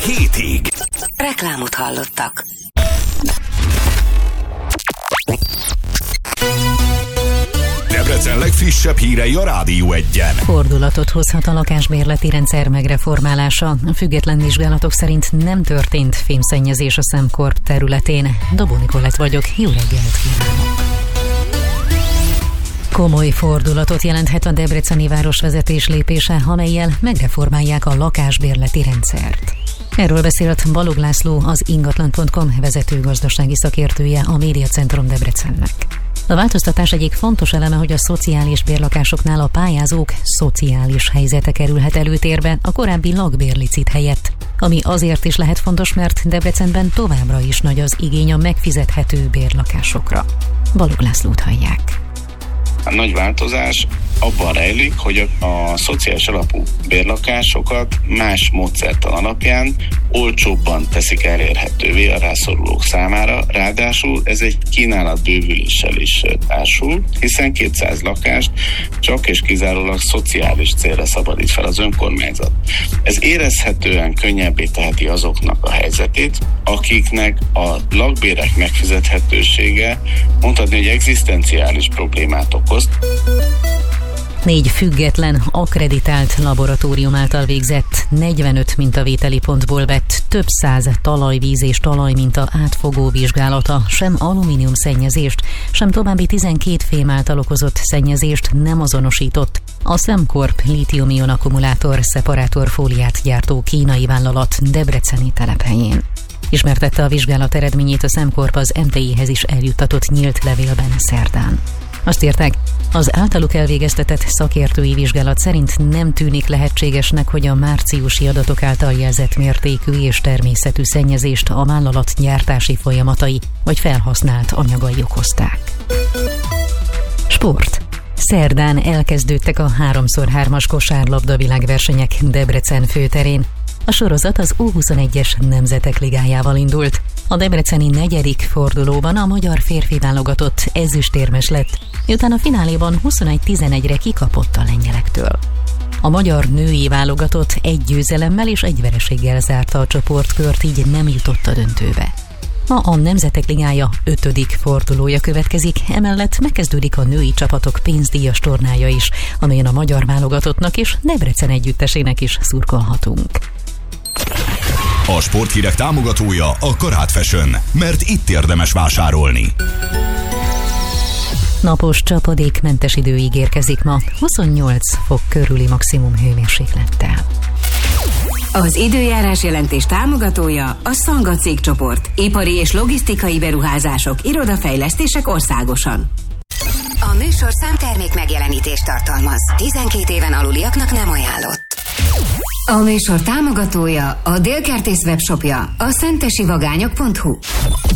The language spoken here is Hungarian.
hétig. Reklámot hallottak. Debrecen legfrissebb hírei a Rádió 1-en. Fordulatot hozhat a lakásbérleti rendszer megreformálása. A független vizsgálatok szerint nem történt fémszennyezés a Szemkorp területén. Dobó Nikolett vagyok, jó reggelt kívánok! Komoly fordulatot jelenthet a debreceni városvezetés lépése, amellyel megreformálják a lakásbérleti rendszert. Erről beszélt Balog László, az ingatlan.com vezető gazdasági szakértője a Médiacentrum Debrecennek. A változtatás egyik fontos eleme, hogy a szociális bérlakásoknál a pályázók szociális helyzete kerülhet előtérbe a korábbi lakbérlicit helyett, ami azért is lehet fontos, mert Debrecenben továbbra is nagy az igény a megfizethető bérlakásokra. Balog Lászlót hallják. A nagy változás abban rejlik, hogy a szociális alapú bérlakásokat más módszertan alapján olcsóbban teszik elérhetővé a rászorulók számára, ráadásul ez egy kínálatbővüléssel is társul, hiszen 200 lakást csak és kizárólag szociális célra szabadít fel az önkormányzat. Ez érezhetően könnyebbé teheti azoknak a helyzetét, akiknek a lakbérek megfizethetősége mondhatni, hogy egzisztenciális problémát okoz. 4 független, akkreditált laboratórium által végzett, 45 mintavételi pontból vett több száz talajvíz és talajminta átfogó vizsgálata sem alumínium szennyezést, sem további 12 fém által okozott szennyezést nem azonosított. A Szemkorp lítium-ion akkumulátor szeparátorfóliát gyártó kínai vállalat debreceni telephelyén. Ismertette a vizsgálat eredményét a Szemkorp az MTI-hez is eljuttatott nyílt levélben szerdán. Azt írták, az általuk elvégeztetett szakértői vizsgálat szerint nem tűnik lehetségesnek, hogy a márciusi adatok által jelzett mértékű és természetű szennyezést a vállalat gyártási folyamatai vagy felhasznált anyagai okozták. Sport. Szerdán elkezdődtek a 3x3-as kosárlabda világversenyek Debrecen főterén. A sorozat az U21-es Nemzetek Ligájával indult. A debreceni 4. fordulóban a magyar férfi válogatott ezüstérmes lett, miután a fináléban 21-11-re kikapott a lengyelektől. A magyar női válogatott 1 győzelemmel és 1 vereséggel zárta a csoportkört, így nem jutott a döntőbe. Ma a Nemzetek Ligája 5. fordulója következik, emellett megkezdődik a női csapatok pénzdíjas tornája is, amelyen a magyar válogatottnak és Debrecen együttesének is szurkolhatunk. A sporthírek támogatója a Karát Fashion, mert itt érdemes vásárolni. Napos, csapadékmentes idő ígérkezik ma, 28 fok körüli maximum hőmérséklettel. Az időjárás jelentés támogatója a Szanga cégcsoport. Ipari és logisztikai beruházások, irodafejlesztések országosan. A műsorszám termék megjelenítést tartalmaz. 12 éven aluliaknak nem ajánlott. A műsor támogatója a Délkertész webshopja, a szentesivagányok.hu.